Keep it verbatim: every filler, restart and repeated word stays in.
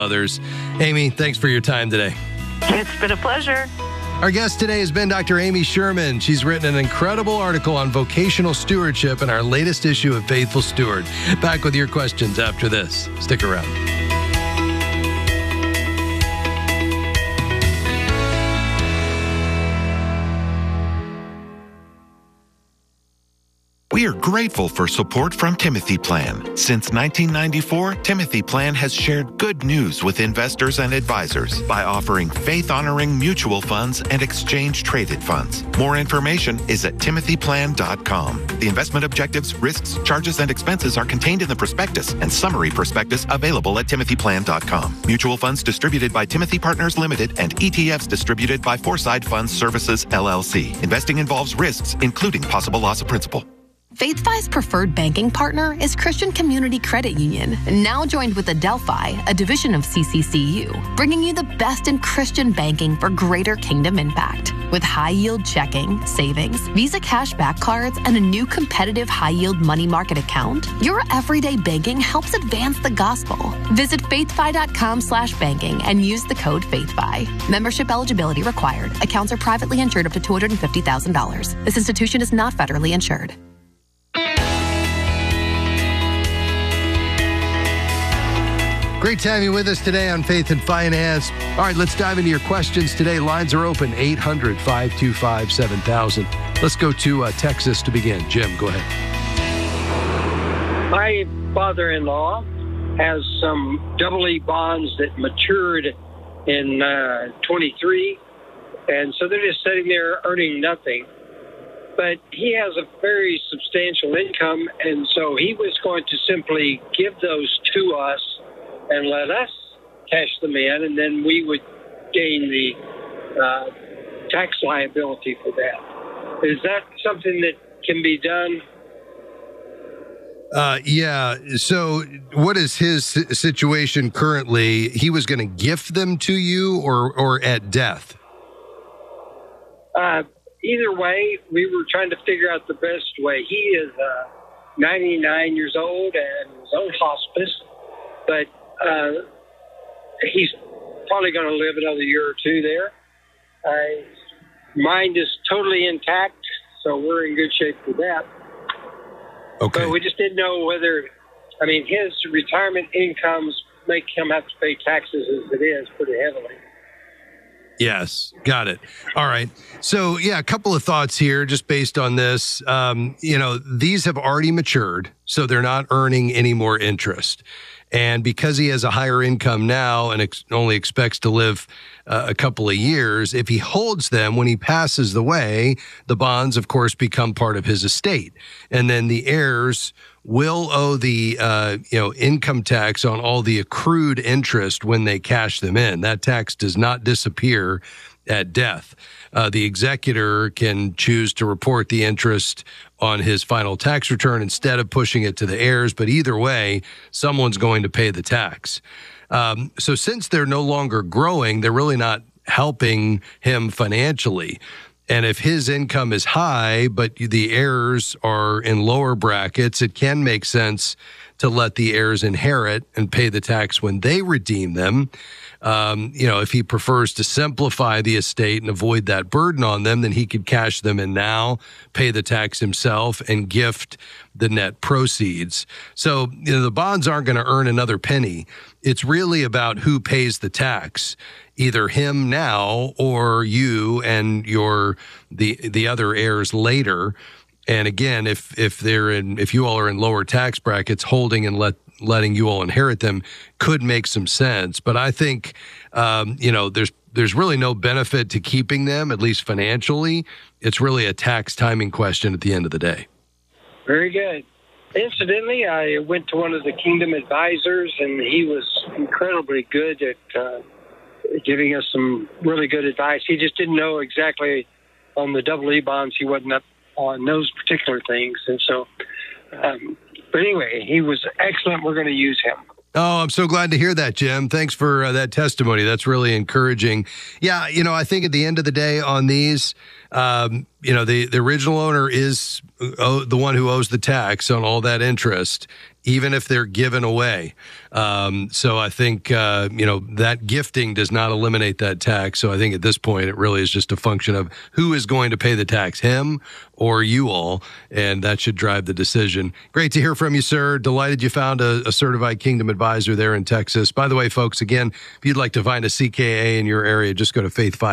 others. Amy, thanks for your time today. It's been a pleasure. Our guest today has been Doctor Amy Sherman. She's written an incredible article on vocational stewardship in our latest issue of Faithful Steward. Back with your questions after this. Stick around. We are grateful for support from Timothy Plan. Since nineteen ninety-four, Timothy Plan has shared good news with investors and advisors by offering faith-honoring mutual funds and exchange-traded funds. More information is at timothy plan dot com. The investment objectives, risks, charges, and expenses are contained in the prospectus and summary prospectus available at timothy plan dot com. Mutual funds distributed by Timothy Partners Limited and E T Fs distributed by Foreside Funds Services, L L C. Investing involves risks, including possible loss of principal. FaithFi's preferred banking partner is Christian Community Credit Union, now joined with Adelphi, a division of C C C U, bringing you the best in Christian banking for greater kingdom impact. With high-yield checking, savings, Visa cashback cards, and a new competitive high-yield money market account, your everyday banking helps advance the gospel. Visit faithfi.com slash banking and use the code FaithFi. Membership eligibility required. Accounts are privately insured up to two hundred fifty thousand dollars. This institution is not federally insured. Great to have you with us today on Faith and Finance. All right, let's dive into your questions today. Lines are open, eight hundred, five two five, seven thousand. Let's go to uh, Texas to begin. Jim, go ahead. My father-in-law has some double E bonds that matured in uh, twenty-three, and so they're just sitting there earning nothing. But he has a very substantial income, and so he was going to simply give those to us and let us cash them in, and then we would gain the uh, tax liability for that. Is that something that can be done? Uh, yeah. So what is his situation currently? He was going to gift them to you or, or at death? Uh, either way, we were trying to figure out the best way. He is uh, ninety-nine years old and is on hospice, but Uh, he's probably going to live another year or two there. Uh, mind is totally intact, so we're in good shape for that. Okay. But we just didn't know whether, I mean, his retirement incomes make him have to pay taxes as it is pretty heavily. Yes, got it. All right. So, yeah, a couple of thoughts here just based on this. Um, you know, these have already matured, so they're not earning any more interest. And because he has a higher income now and ex- only expects to live uh, a couple of years, if he holds them when he passes away, the bonds, of course, become part of his estate. And then the heirs will owe the uh, you know income tax on all the accrued interest when they cash them in. That tax does not disappear at death. Uh, the executor can choose to report the interest on his final tax return instead of pushing it to the heirs. But either way, someone's going to pay the tax. Um, so since they're no longer growing, they're really not helping him financially. And if his income is high, but the heirs are in lower brackets, it can make sense to let the heirs inherit and pay the tax when they redeem them. Um, you know, if he prefers to simplify the estate and avoid that burden on them, then he could cash them in now, pay the tax himself, and gift the net proceeds. So, you know, the bonds aren't going to earn another penny. It's really about who pays the tax, either him now or you and your the the other heirs later. And again, if if they're in if you all are in lower tax brackets, holding and let letting you all inherit them could make some sense. But I think, um, you know, there's there's really no benefit to keeping them, at least financially. It's really a tax timing question at the end of the day. Very good. Incidentally, I went to one of the Kingdom advisors, and he was incredibly good at uh, giving us some really good advice. He just didn't know exactly on the double E bonds. He wasn't up on those particular things. And so, um, but anyway, he was excellent. We're going to use him. Oh, I'm so glad to hear that, Jim. Thanks for uh, that testimony. That's really encouraging. Yeah, you know, I think at the end of the day on these, um, you know, the, the original owner is uh, the one who owes the tax on all that interest. even if they're given away. Um, so I think, uh, you know, that gifting does not eliminate that tax. So I think at this point, it really is just a function of who is going to pay the tax, him or you all, and that should drive the decision. Great to hear from you, sir. Delighted you found a, a certified Kingdom advisor there in Texas. By the way, folks, again, if you'd like to find a C K A in your area, just go to faith five